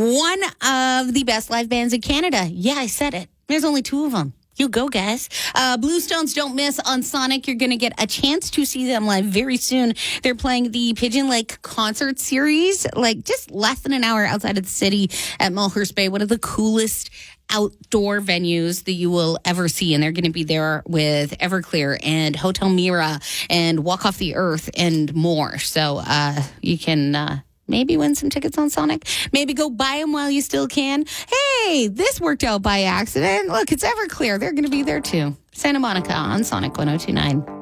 one of the best live bands in Canada. Yeah, I said it. There's only two of them. You go, guys. Bluestones don't miss on Sonic. You're going to get a chance to see them live very soon. They're playing the Pigeon Lake concert series, like just less than an hour outside of the city at Mulhurst Bay, one of the coolest outdoor venues that you will ever see. And they're going to be there with Everclear and Hotel Mira and Walk Off the Earth and more. So you can... maybe win some tickets on Sonic. Maybe go buy them while you still can. Hey, this worked out by accident. Look, it's Everclear. They're going to be there too. Santa Monica on Sonic 102.9.